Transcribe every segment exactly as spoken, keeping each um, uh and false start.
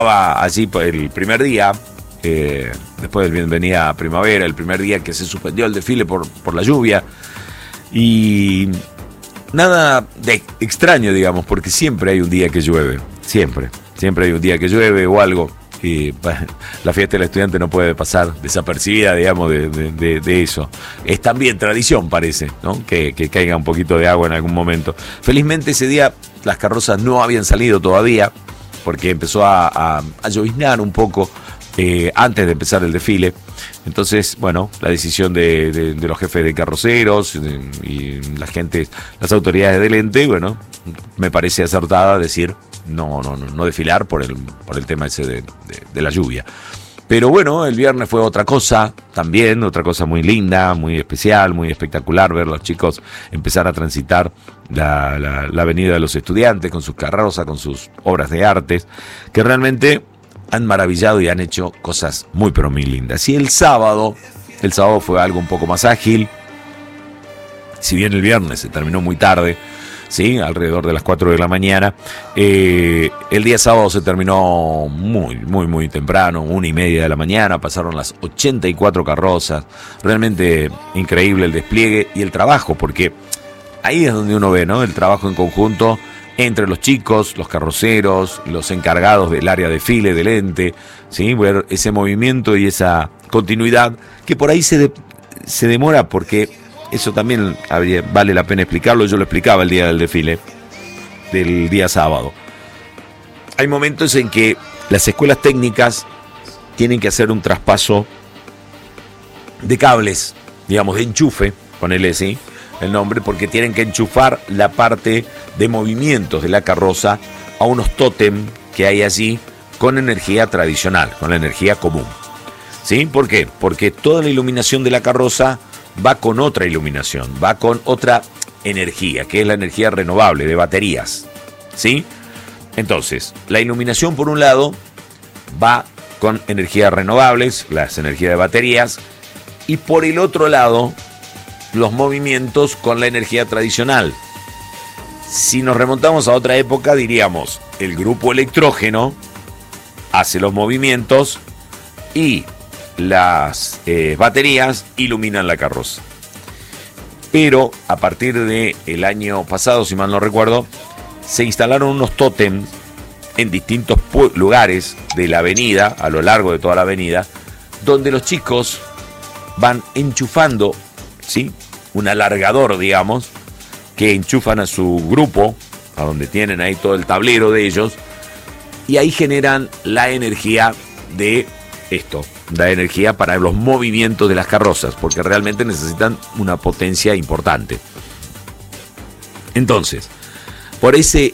Allí el primer día, eh, después del Bienvenida Primavera, el primer día que se suspendió el desfile por, por la lluvia. Y nada de extraño, digamos, porque siempre hay un día que llueve, siempre, siempre hay un día que llueve o algo. Y bueno, la fiesta del estudiante no puede pasar desapercibida, digamos, de, de, de, de eso. Es también tradición, parece, ¿no? Que, que caiga un poquito de agua en algún momento. Felizmente ese día las carrozas no habían salido todavía, porque empezó a, a, a lloviznar un poco eh, antes de empezar el desfile. Entonces, bueno, la decisión de, de, de los jefes de carroceros de, y la gente, las autoridades del ente, bueno, me parece acertada decir no, no, no, no desfilar por el, por el tema ese de, de, de la lluvia. Pero bueno, el viernes fue otra cosa también, otra cosa muy linda, muy especial, muy espectacular, ver a los chicos empezar a transitar la, la, la avenida de los estudiantes con sus carrozas, con sus obras de artes, que realmente han maravillado y han hecho cosas muy pero muy lindas. Y el sábado, el sábado fue algo un poco más ágil, si bien el viernes se terminó muy tarde, ¿sí? Alrededor de las cuatro de la mañana. Eh, el día sábado se terminó muy, muy, muy temprano, una y media de la mañana, pasaron las ochenta y cuatro carrozas, realmente increíble el despliegue y el trabajo, porque ahí es donde uno ve, ¿no? El trabajo en conjunto entre los chicos, los carroceros, los encargados del área de desfile del ente, ¿sí? Ver ese movimiento y esa continuidad que por ahí se, de, se demora porque eso también habría, vale la pena explicarlo. Yo lo explicaba el día del desfile, del día sábado. Hay momentos en que las escuelas técnicas tienen que hacer un traspaso de cables, digamos, de enchufe, ponele así el nombre, porque tienen que enchufar la parte de movimientos de la carroza a unos tótem que hay allí con energía tradicional, con la energía común. ¿Sí? ¿Por qué? Porque toda la iluminación de la carroza va con otra iluminación, va con otra energía, que es la energía renovable de baterías, ¿sí? Entonces, la iluminación por un lado va con energías renovables, las energías de baterías, y por el otro lado, los movimientos con la energía tradicional. Si nos remontamos a otra época, diríamos, el grupo electrógeno hace los movimientos y las eh, baterías iluminan la carroza. Pero a partir del año pasado, si mal no recuerdo, se instalaron unos tótems en distintos lugares de la avenida, a lo largo de toda la avenida, donde los chicos van enchufando, ¿sí? Un alargador, digamos, que enchufan a su grupo, a donde tienen ahí todo el tablero de ellos, y ahí generan la energía de esto, da energía para los movimientos de las carrozas, porque realmente necesitan una potencia importante. Entonces, por ese,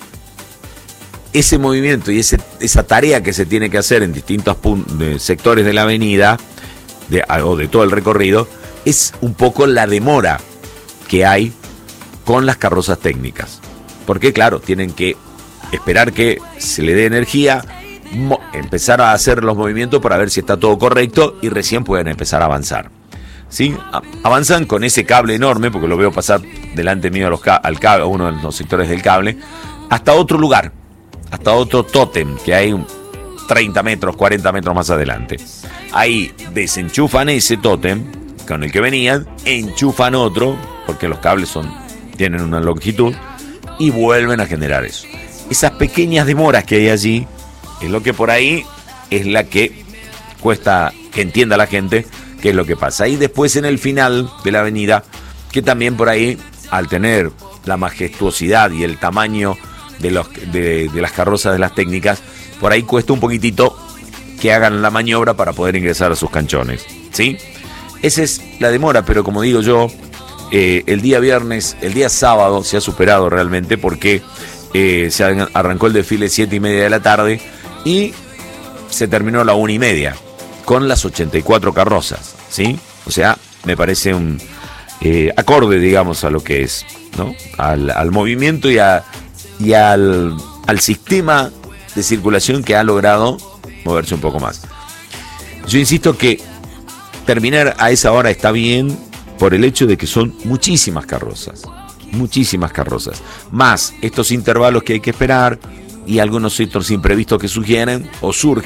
ese movimiento y ese, esa tarea que se tiene que hacer en distintos de sectores de la avenida de, o de todo el recorrido, es un poco la demora que hay con las carrozas técnicas. Porque claro, tienen que esperar que se le dé energía, empezar a hacer los movimientos para ver si está todo correcto y recién pueden empezar a avanzar. ¿Sí? Avanzan con ese cable enorme, porque lo veo pasar delante mío a los, al cable, a uno de los sectores del cable, hasta otro lugar, hasta otro tótem que hay treinta metros, cuarenta metros más adelante. Ahí desenchufan ese tótem con el que venían, enchufan otro, porque los cables son, tienen una longitud, y vuelven a generar eso. Esas pequeñas demoras que hay allí es lo que por ahí es la que cuesta que entienda la gente qué es lo que pasa. Y después en el final de la avenida, que también por ahí, al tener la majestuosidad y el tamaño de, los, de, de las carrozas de las técnicas, por ahí cuesta un poquitito que hagan la maniobra para poder ingresar a sus canchones, ¿sí? Esa es la demora, pero como digo yo, eh, el día viernes, el día sábado se ha superado realmente, porque eh, se arrancó el desfile siete y media de la tarde y se terminó a la una y media con las ochenta y cuatro carrozas, ¿sí? O sea, me parece un eh, acorde, digamos, a lo que es, ¿no? Al, al movimiento y, a, y al, al sistema de circulación que ha logrado moverse un poco más. Yo insisto que terminar a esa hora está bien por el hecho de que son muchísimas carrozas, muchísimas carrozas, más estos intervalos que hay que esperar, y algunos otros imprevistos que sugieren o surgen